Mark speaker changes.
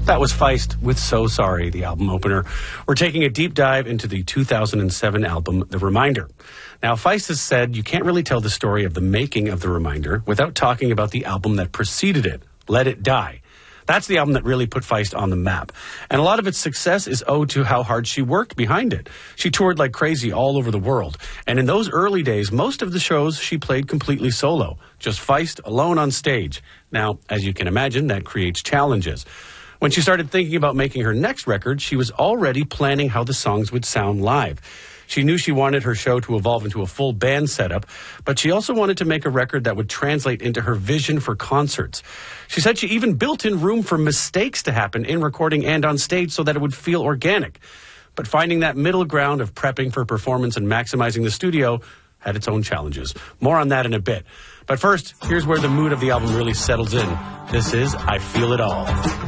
Speaker 1: That was Feist with So Sorry, the album opener. We're taking a deep dive into the 2007 album, The Reminder. Now, Feist has said you can't really tell the story of the making of The Reminder without talking about the album that preceded it, Let It Die. That's the album that really put Feist on the map. And a lot of its success is owed to how hard she worked behind it. She toured like crazy all over the world. And in those early days, most of the shows she played completely solo. Just Feist alone on stage. Now, as you can imagine, that creates challenges. When she started thinking about making her next record, she was already planning how the songs would sound live. She knew she wanted her show to evolve into a full band setup, but she also wanted to make a record that would translate into her vision for concerts. She said she even built in room for mistakes to happen in recording and on stage so that it would feel organic. But finding that middle ground of prepping for performance and maximizing the studio had its own challenges. More on that in a bit. But first, here's where the mood of the album really settles in. This is I Feel It All.